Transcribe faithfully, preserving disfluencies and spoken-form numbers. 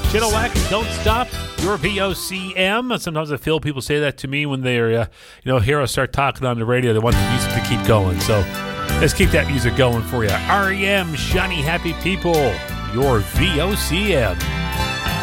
Chitowak, Don't Stop, Your V O C M. Sometimes I feel people say that to me when they're, uh, you know, hear us start talking on the radio. They want the music to keep going. So let's keep that music going for you. R E M, Shiny Happy People, Your V O C M.